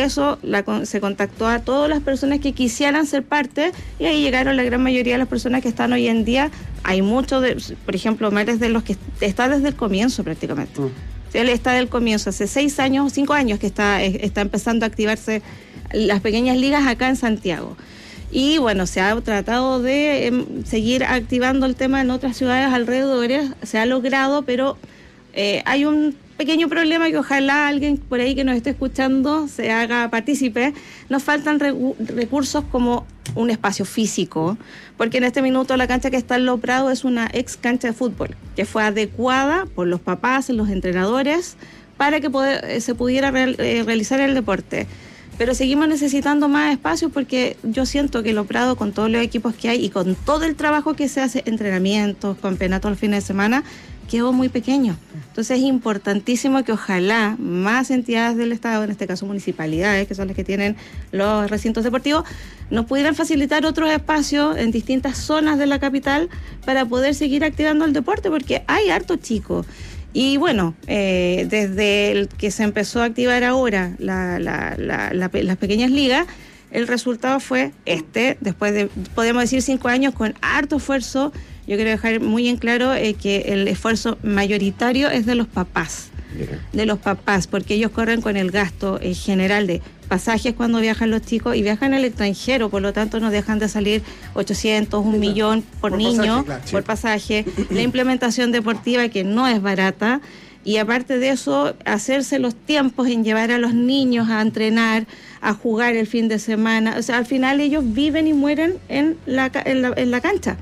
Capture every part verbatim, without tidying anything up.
eso la, se contactó a todas las personas que quisieran ser parte y ahí llegaron la gran mayoría de las personas que están hoy en día. Hay muchos, de, por ejemplo, Omar es de los que está desde el comienzo prácticamente. Mm. Él está del comienzo, hace seis años, cinco años que está, está empezando a activarse las pequeñas ligas acá en Santiago. Y bueno, se ha tratado de eh, seguir activando el tema en otras ciudades alrededores, se ha logrado, pero eh, hay un pequeño problema que ojalá alguien por ahí que nos esté escuchando se haga partícipe. Nos faltan re- recursos como un espacio físico, porque en este minuto la cancha que está en Los Prados es una ex cancha de fútbol, que fue adecuada por los papás, los entrenadores, para que poder, se pudiera real, eh, realizar el deporte. Pero seguimos necesitando más espacios porque yo siento que Los Prados, con todos los equipos que hay y con todo el trabajo que se hace, entrenamientos, campeonatos los fines de semana, quedó muy pequeño. Entonces es importantísimo que ojalá más entidades del Estado, en este caso municipalidades, que son las que tienen los recintos deportivos, nos pudieran facilitar otros espacios en distintas zonas de la capital para poder seguir activando el deporte, porque hay harto chico. Y bueno, eh, desde el que se empezó a activar ahora la, la, la, la, las pequeñas ligas, el resultado fue este, después de, podemos decir, cinco años con harto esfuerzo. Yo quiero dejar muy en claro eh, que el esfuerzo mayoritario es de los papás, Bien. de los papás, porque ellos corren con el gasto en general de pasajes cuando viajan los chicos y viajan al extranjero, por lo tanto nos dejan de salir ochocientos, un millón por, por niño, pasaje, claro. por pasaje, la implementación deportiva que no es barata. Y aparte de eso, hacerse los tiempos en llevar a los niños a entrenar, a jugar el fin de semana. O sea, al final ellos viven y mueren en la, en la, en la cancha.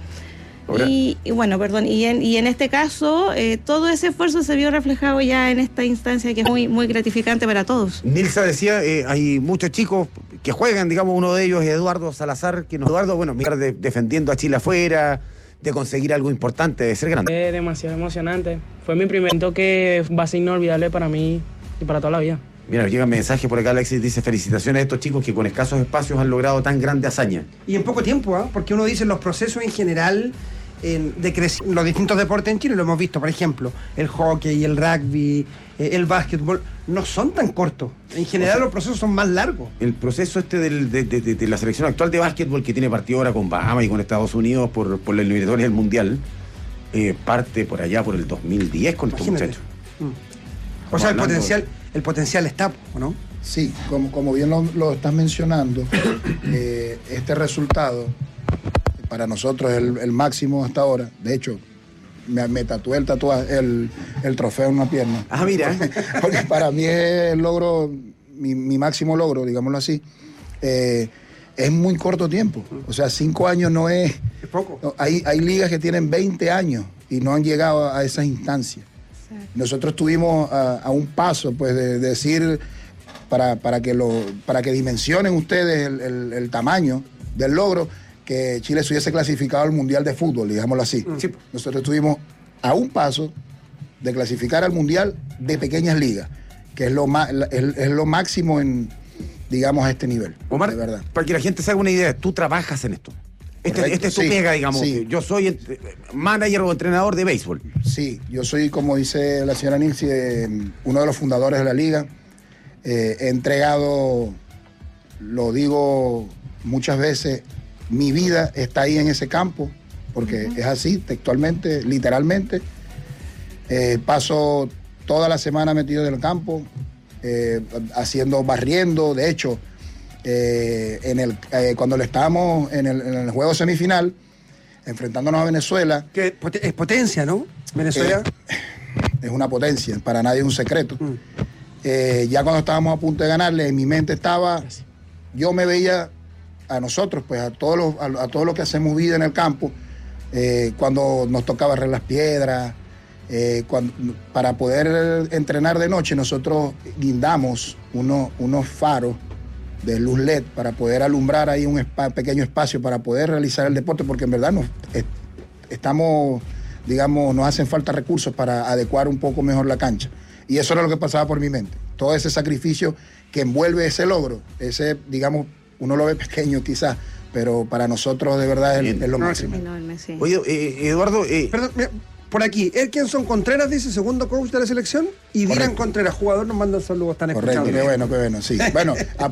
Y, y bueno, perdón, y en, y en este caso, eh, todo ese esfuerzo se vio reflejado ya en esta instancia que es muy, muy gratificante para todos. Nilsa decía, eh, hay muchos chicos que juegan, digamos, uno de ellos es Eduardo Salazar, que nos, Eduardo, bueno, mirar de, defendiendo a Chile afuera, de conseguir algo importante, de ser grande. Es demasiado emocionante. Fue mi primer momento que va a ser inolvidable para mí y para toda la vida. Mira, llega un mensaje por acá, Alexis dice: felicitaciones a estos chicos que con escasos espacios han logrado tan grande hazaña. Y en poco tiempo, ¿eh? Porque uno dice los procesos en general en, de crec- los distintos deportes en Chile, lo hemos visto, por ejemplo, el hockey, el rugby, eh, el básquetbol, no son tan cortos. En general, o sea, los procesos son más largos. El proceso este del, de, de, de, de la selección actual de básquetbol, que tiene partido ahora con Bahamas y con Estados Unidos por, por la eliminatoria del Mundial, eh, parte por allá por el dos mil diez con estos muchachos. Mm. O sea, el potencial, el potencial está, ¿no? Sí, como, como bien lo, lo estás mencionando, eh, este resultado para nosotros es el, el máximo hasta ahora. De hecho, me, me tatué el tatuaje, el, el trofeo en una pierna. Ah, mira. Porque, porque para mí es el logro, mi, mi máximo logro, digámoslo así. Eh, es muy corto tiempo. O sea, cinco años no es... Es poco. No, hay, hay ligas que tienen veinte años y no han llegado a esas instancias. Nosotros estuvimos a, a un paso, pues, de, de decir, para, para, que lo, para que dimensionen ustedes el, el, el tamaño del logro, que Chile se hubiese clasificado al Mundial de Fútbol, digámoslo así. Sí. Nosotros estuvimos a un paso de clasificar al Mundial de pequeñas ligas, que es lo, ma, es, es lo máximo en, digamos, a este nivel. Omar, de verdad. Para que la gente se haga una idea, tú trabajas en esto. Este, este es tu sí, pega, digamos. Sí. Yo soy manager o entrenador de béisbol. Sí, yo soy, como dice la señora Nilsi, eh, uno de los fundadores de la liga. Eh, he entregado, lo digo muchas veces, mi vida está ahí en ese campo, porque uh-huh. es así, textualmente, literalmente. Eh, paso toda la semana metido en el campo, eh, haciendo, barriendo. De hecho, Eh, en el, eh, cuando le estábamos en el, en el juego semifinal, enfrentándonos a Venezuela. Que es potencia, ¿no? Venezuela. Eh, es una potencia, para nadie es un secreto. Mm. Eh, ya cuando estábamos a punto de ganarle, en mi mente estaba, yo me veía a nosotros, pues a todos los, a, a todos los que hacemos vida en el campo, eh, cuando nos tocaba barrer las piedras, eh, cuando, para poder entrenar de noche, nosotros guindamos uno, unos faros de luz L E D para poder alumbrar ahí un spa, pequeño espacio para poder realizar el deporte, porque en verdad nos, est- estamos, digamos, nos hacen falta recursos para adecuar un poco mejor la cancha. Y eso era lo que pasaba por mi mente. Todo ese sacrificio que envuelve ese logro, ese, digamos, uno lo ve pequeño quizás, pero para nosotros de verdad es, es lo máximo. Enorme, sí. Oye, eh, Eduardo... Eh... Perdón, mira, por aquí, Elkinson Contreras dice, segundo coach de la selección, y Dylan Contreras, jugador, nos manda un saludo, están escuchando. Correcto, qué bueno, qué bueno, sí. Bueno,